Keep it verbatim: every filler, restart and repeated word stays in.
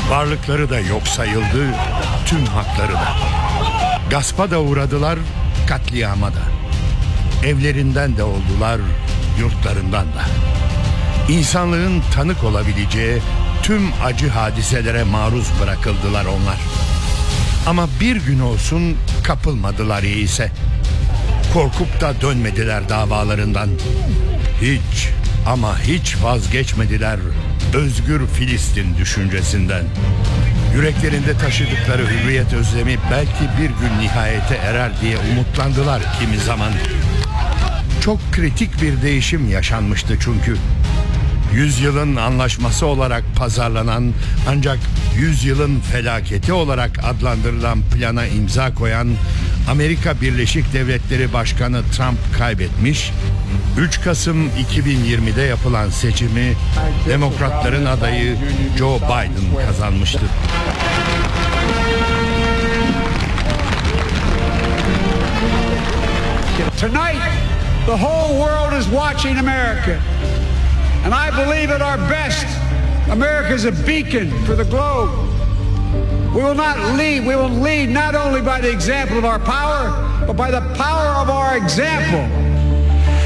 Varlıkları da yok sayıldı, tüm hakları da. Gaspa da uğradılar, katliama da. Evlerinden de oldular, yurtlarından da. İnsanlığın tanık olabileceği tüm acı hadiselere maruz bırakıldılar onlar. Ama bir gün olsun kapılmadılar iyiyse. Korkup da dönmediler davalarından. Hiç ama hiç vazgeçmediler özgür Filistin düşüncesinden. Yüreklerinde taşıdıkları hürriyet özlemi belki bir gün nihayete erer diye umutlandılar kimi zaman. Çok kritik bir değişim yaşanmıştı çünkü. Yüzyılın anlaşması olarak pazarlanan ancak yüzyılın felaketi olarak adlandırılan plana imza koyan Amerika Birleşik Devletleri Başkanı Trump kaybetmiş, üç Kasım iki bin yirmide yapılan seçimi Demokratların adayı Joe Biden kazanmıştı. Tonight, the whole world is watching America. And I believe at our best, America is a beacon for the globe. We will not lead, we will lead not only by the example of our power, but by the power of our example.